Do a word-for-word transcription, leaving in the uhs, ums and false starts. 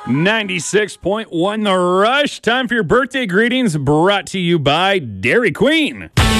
ninety-six point one The Rush. Time for your birthday greetings brought to you by Dairy Queen.